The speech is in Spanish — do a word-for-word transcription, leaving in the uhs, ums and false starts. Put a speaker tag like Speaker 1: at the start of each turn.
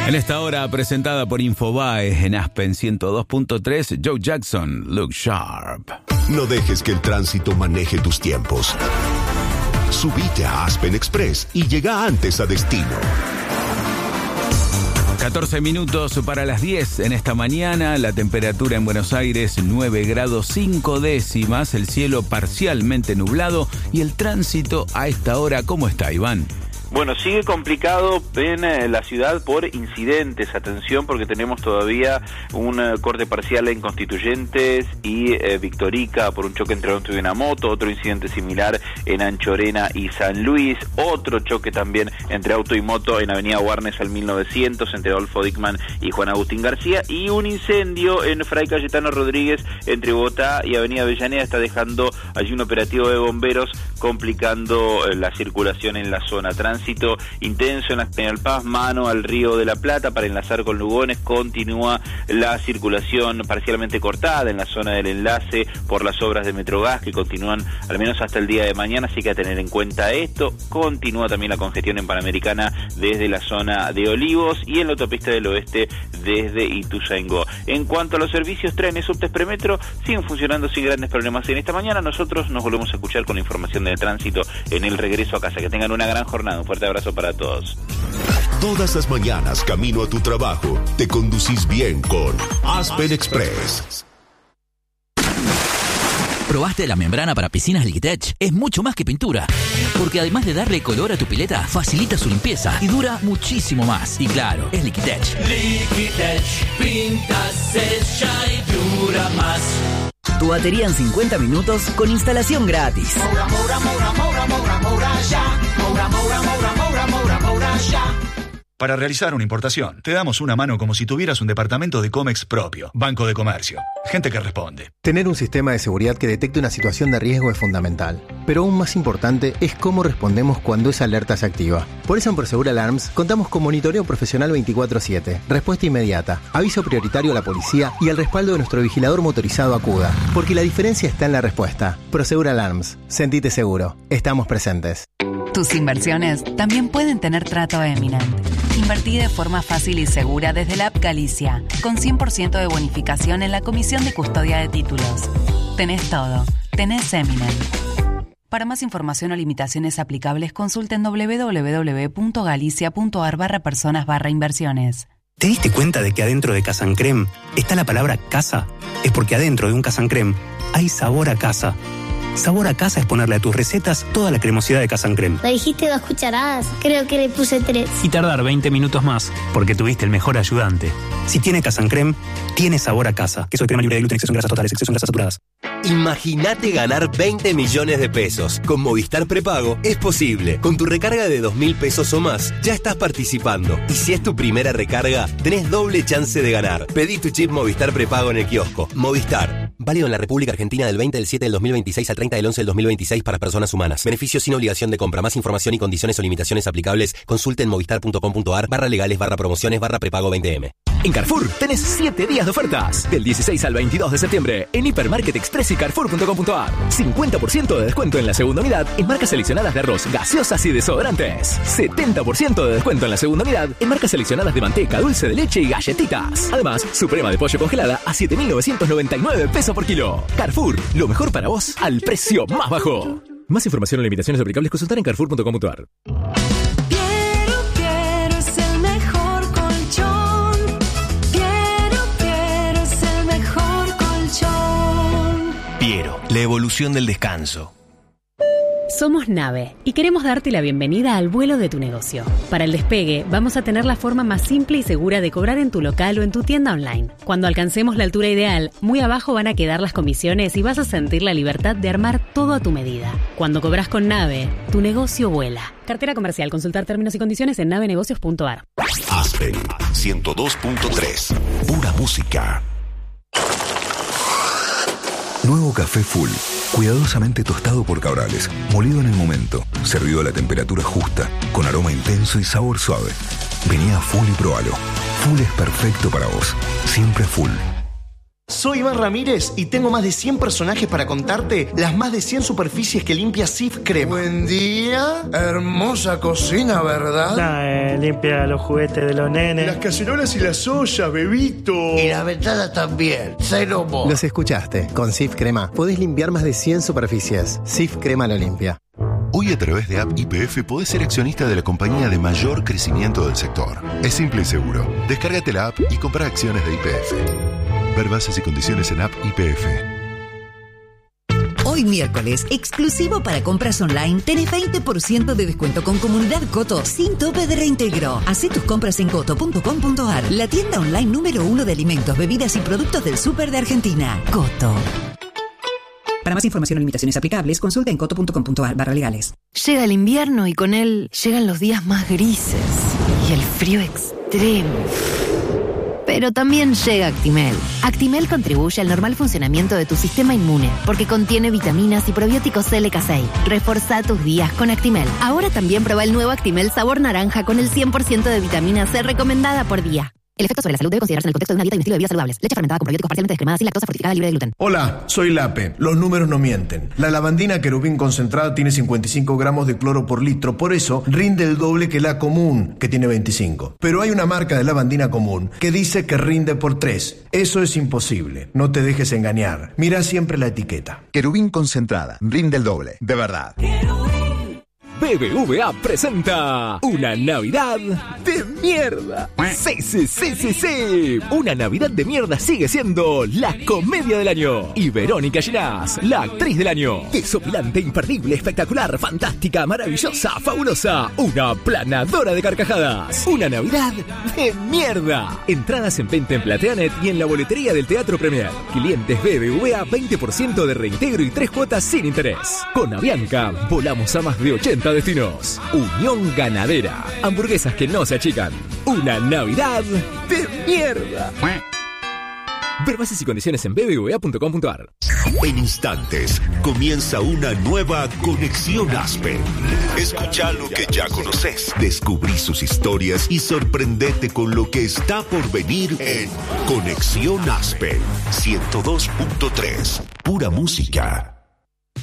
Speaker 1: En esta hora presentada por Infobae en Aspen ciento dos punto tres, Joe Jackson, Look Sharp.
Speaker 2: No dejes que el tránsito maneje tus tiempos. Subite a Aspen Express y llega antes a destino.
Speaker 1: catorce minutos para las diez en esta mañana. La temperatura en Buenos Aires nueve grados cinco décimas. El cielo parcialmente nublado. Y el tránsito a esta hora, ¿cómo está, Iván?
Speaker 3: Bueno, sigue complicado en eh, la ciudad por incidentes. Atención, porque tenemos todavía un eh, corte parcial en Constituyentes y eh, Victorica por un choque entre auto y una moto. Otro incidente similar en Anchorena y San Luis. Otro choque también entre auto y moto en Avenida Warnes al mil novecientos entre Adolfo Dickman y Juan Agustín García. Y un incendio en Fray Cayetano Rodríguez entre Bogotá y Avenida Avellaneda está dejando allí un operativo de bomberos, complicando eh, la circulación en la zona. Tránsito intenso en la General Paz, mano al Río de la Plata para enlazar con Lugones. Continúa la circulación parcialmente cortada en la zona del enlace por las obras de Metrogas que continúan al menos hasta el día de mañana, así que a tener en cuenta esto. Continúa también la congestión en Panamericana desde la zona de Olivos y en la autopista del oeste desde Ituzaingó. En cuanto a los servicios, trenes, subtes, premetro siguen funcionando sin grandes problemas en esta mañana. Nosotros nos volvemos a escuchar con la información de tránsito en el regreso a casa. Que tengan una gran jornada. Un fuerte abrazo para todos.
Speaker 2: Todas las mañanas, camino a tu trabajo, te conducís bien con Aspen Express.
Speaker 4: ¿Probaste la membrana para piscinas Liquitech? Es mucho más que pintura, porque además de darle color a tu pileta, facilita su limpieza y dura muchísimo más. Y claro, es Liquitech.
Speaker 5: Liquitech, pinta, sella y dura más.
Speaker 6: Tu batería en cincuenta minutos con instalación gratis.
Speaker 5: Moura, moura, moura, moura, moura, moura, ya. Moura, moura, moura, moura, moura, moura, ya.
Speaker 7: Para realizar una importación, te damos una mano como si tuvieras un departamento de Comex propio. Banco de Comercio. Gente que responde.
Speaker 8: Tener un sistema de seguridad que detecte una situación de riesgo es fundamental. Pero aún más importante es cómo respondemos cuando esa alerta se activa. Por eso en Prosegur Alarms contamos con monitoreo profesional veinticuatro siete, respuesta inmediata, aviso prioritario a la policía y el respaldo de nuestro vigilador motorizado ACUDA. Porque la diferencia está en la respuesta. Prosegur Alarms. Sentite seguro. Estamos presentes.
Speaker 9: Tus inversiones también pueden tener trato eminent. Invertí de forma fácil y segura desde la app Galicia, con cien por ciento de bonificación en la comisión de custodia de títulos. Tenés todo. Tenés Eminent. Para más información o limitaciones aplicables, consulten doble u doble u doble u punto galicia punto a r barra personas barra inversiones.
Speaker 10: ¿Te diste cuenta de que adentro de Casancrem está la palabra casa? Es porque adentro de un Casancrem hay sabor a casa. Sabor a casa es ponerle a tus recetas toda la cremosidad de Casancrem.
Speaker 11: ¿Le dijiste dos cucharadas? Creo que le puse tres.
Speaker 10: Y tardar veinte minutos más, porque tuviste el mejor ayudante. Si tiene Casancrem, tiene sabor a casa. Queso de crema libre de gluten, exceso en grasas totales, exceso en grasas saturadas.
Speaker 12: Imagínate ganar veinte millones de pesos. Con Movistar Prepago es posible. Con tu recarga de dos mil pesos o más, ya estás participando. Y si es tu primera recarga, tenés doble chance de ganar. Pedí tu chip Movistar Prepago en el kiosco. Movistar. Válido en la República Argentina del veinte del siete del dos mil veintiséis al treinta del once del dos mil veintiséis para personas humanas. Beneficios sin obligación de compra. Más información y condiciones o limitaciones aplicables. Consulte en movistar punto com punto a r barra legales barra promociones barra prepago veinte eme.
Speaker 13: En Carrefour tenés siete días de ofertas. Del dieciséis al veintidós de septiembre en Hipermarket Express y carrefour punto com punto a r. cincuenta por ciento de descuento en la segunda unidad en marcas seleccionadas de arroz, gaseosas y desodorantes. setenta por ciento de descuento en la segunda unidad en marcas seleccionadas de manteca, dulce de leche y galletitas. Además, suprema de pollo congelada a siete mil novecientos noventa y nueve pesos por kilo. Carrefour, lo mejor para vos al precio más bajo. Más información o limitaciones aplicables, consultar en carrefour punto com punto a r.
Speaker 14: Piero, la evolución del descanso.
Speaker 15: Somos Nave y queremos darte la bienvenida al vuelo de tu negocio. Para el despegue, vamos a tener la forma más simple y segura de cobrar en tu local o en tu tienda online. Cuando alcancemos la altura ideal, muy abajo van a quedar las comisiones y vas a sentir la libertad de armar todo a tu medida. Cuando cobras con Nave, tu negocio vuela. Cartera comercial. Consultar términos y condiciones en nave negocios punto a r.
Speaker 2: Aspen ciento dos punto tres. Pura música.
Speaker 16: Nuevo café Full, cuidadosamente tostado por Cabrales, molido en el momento, servido a la temperatura justa, con aroma intenso y sabor suave. Vení a Full y probalo. Full es perfecto para vos, siempre Full.
Speaker 17: Soy Iván Ramírez y tengo más de cien personajes para contarte las más de cien superficies que limpia Cif Crema.
Speaker 18: Buen día, hermosa cocina, ¿verdad?
Speaker 19: Nah, eh, limpia los juguetes de los nenes.
Speaker 18: Las cacerolas y las ollas, bebito.
Speaker 20: Y las ventanas también, cero mo.
Speaker 8: Los escuchaste. Con Cif Crema podés limpiar más de cien superficies. Cif Crema lo limpia.
Speaker 2: Hoy a través de App Y P F podés ser accionista de la compañía de mayor crecimiento del sector. Es simple y seguro. Descárgate la app y compra acciones de Y P F. Ver bases y condiciones en App Y P F.
Speaker 21: Hoy miércoles, exclusivo para compras online, tenés veinte por ciento de descuento con Comunidad Coto sin tope de reintegro. Hacé tus compras en coto punto com punto ar, la tienda online número uno de alimentos, bebidas y productos del súper de Argentina. Coto.
Speaker 22: Para más información o limitaciones aplicables, consulta en coto punto com punto ar barra legales.
Speaker 9: Llega el invierno y con él llegan los días más grises y el frío extremo. Pero también llega Actimel. Actimel contribuye al normal funcionamiento de tu sistema inmune porque contiene vitaminas y probióticos L K seis. Reforzá tus días con Actimel. Ahora también prueba el nuevo Actimel sabor naranja con el cien por ciento de vitamina C recomendada por día. El efecto sobre la salud debe considerarse en el contexto de una dieta y un estilo de vida saludables. Leche fermentada con probióticos parcialmente descremada, sin lactosa, fortificada, libre de gluten.
Speaker 18: Hola, soy Lape. Los números no mienten. La lavandina querubín concentrada tiene cincuenta y cinco gramos de cloro por litro, por eso rinde el doble que la común, que tiene veinticinco. Pero hay una marca de lavandina común que dice que rinde por tres. Eso es imposible. No te dejes engañar. Mira siempre la etiqueta.
Speaker 23: Querubín concentrada. Rinde el doble. De verdad.
Speaker 13: B B V A presenta una Navidad de mierda. Sí, sí, sí, sí, sí. Una Navidad de mierda sigue siendo la comedia del año. Y Verónica Ginás, la actriz del año. Desopilante, imperdible, espectacular, fantástica, maravillosa, fabulosa. Una planadora de carcajadas. Una Navidad de mierda. Entradas en venta en Plateanet y en la boletería del Teatro Premier. Clientes B B V A, veinte por ciento de reintegro y tres cuotas sin interés. Con Avianca, volamos a más de ochenta destinos. Unión Ganadera. Hamburguesas que no se achican. Una Navidad de mierda. Ver bases y condiciones en b b v a punto com punto ar.
Speaker 2: En instantes comienza una nueva Conexión Aspen. Escucha lo que ya conoces, descubrí sus historias y sorprendete con lo que está por venir en Conexión Aspen ciento dos punto tres. Pura música.